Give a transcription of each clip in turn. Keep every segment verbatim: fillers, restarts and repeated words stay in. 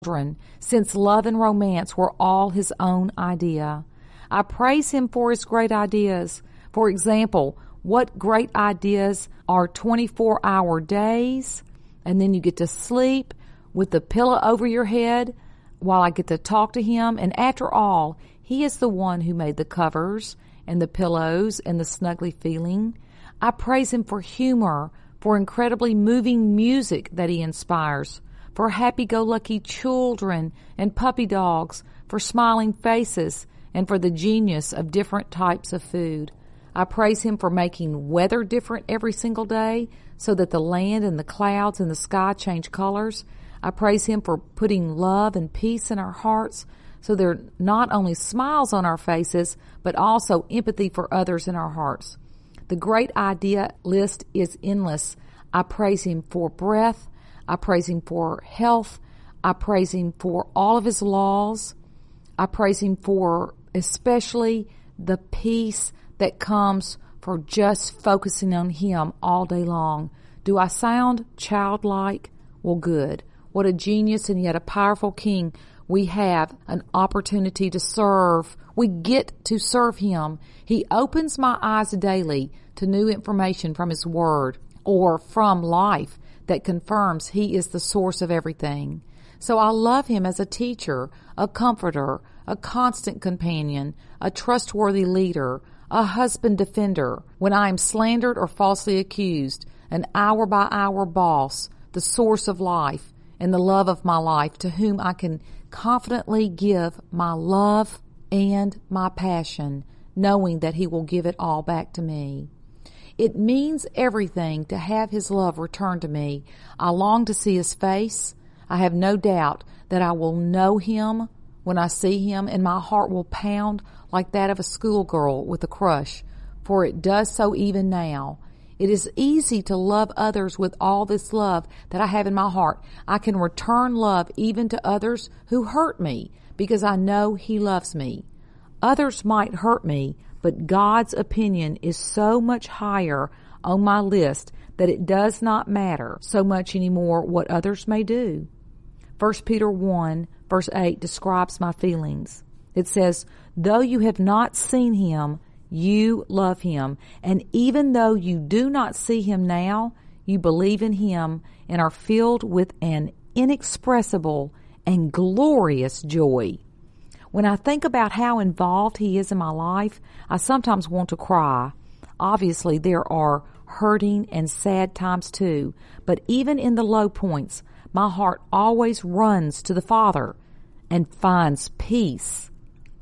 children, since love and romance were all his own idea. I praise him for his great ideas. For example, what great ideas are twenty-four hour days, and then you get to sleep with the pillow over your head while I get to talk to him. And after all, he is the one who made the covers and the pillows and the snuggly feeling. I praise him for humor, for incredibly moving music that he inspires, for happy-go-lucky children and puppy dogs, for smiling faces, and for the genius of different types of food. I praise him for making weather different every single day so that the land and the clouds and the sky change colors. I praise him for putting love and peace in our hearts so there are not only smiles on our faces, but also empathy for others in our hearts. The great idea list is endless. I praise him for breath. I praise him for health. I praise him for all of his laws. I praise him for especially the peace that comes for just focusing on him all day long. Do I sound childlike? Well, good. What a genius and yet a powerful king. We have an opportunity to serve. We get to serve him. He opens my eyes daily to new information from his word or from life that confirms he is the source of everything. So I love him as a teacher, a comforter, a constant companion, a trustworthy leader, a husband defender when I am slandered or falsely accused, an hour-by-hour boss, the source of life and the love of my life, to whom I can confidently give my love and my passion, knowing that he will give it all back to me. It means everything to have his love returned to me. I long to see his face. I have no doubt that I will know him when I see him, and my heart will pound like that of a schoolgirl with a crush, for it does so even now. It is easy to love others with all this love that I have in my heart. I can return love even to others who hurt me because I know he loves me. Others might hurt me, but God's opinion is so much higher on my list that it does not matter so much anymore what others may do. First Peter one, verse eight describes my feelings. It says, though you have not seen him, you love him. And even though you do not see him now, you believe in him and are filled with an inexpressible and glorious joy. When I think about how involved he is in my life, I sometimes want to cry. Obviously, there are hurting and sad times too, but even in the low points, my heart always runs to the Father and finds peace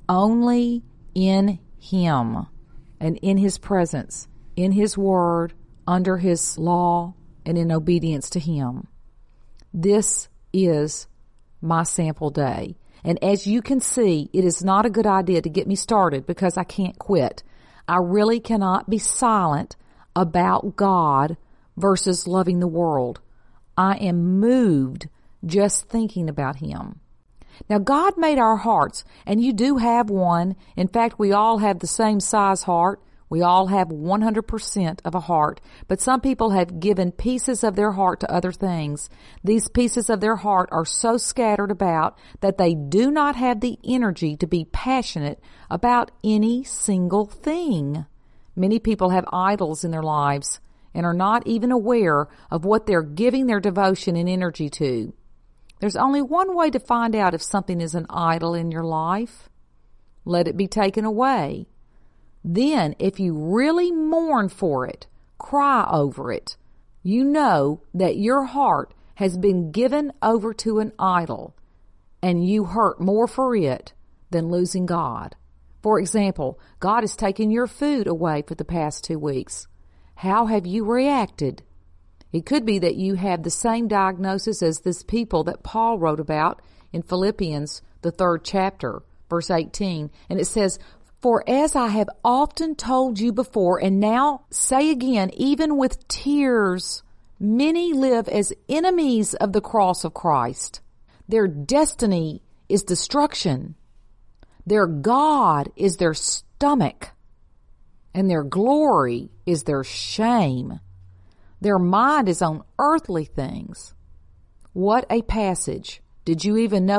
only in him and in his presence, in his word, under his law, and in obedience to him. This is my sample day. And as you can see, it is not a good idea to get me started because I can't quit. I really cannot be silent about God versus loving the world. I am moved just thinking about him. Now, God made our hearts, and you do have one. In fact, we all have the same size heart. We all have one hundred percent of a heart, but some people have given pieces of their heart to other things. These pieces of their heart are so scattered about that they do not have the energy to be passionate about any single thing. Many people have idols in their lives and are not even aware of what they're giving their devotion and energy to. There's only one way to find out if something is an idol in your life. Let it be taken away. Then, if you really mourn for it, cry over it, you know that your heart has been given over to an idol, and you hurt more for it than losing God. For example, God has taken your food away for the past two weeks. How have you reacted? It could be that you have the same diagnosis as this people that Paul wrote about in Philippians, the third chapter, verse eighteen. And it says, for as I have often told you before, and now say again, even with tears, many live as enemies of the cross of Christ. Their destiny is destruction. Their God is their stomach, and their glory is their shame. Their mind is on earthly things. What a passage. Did you even know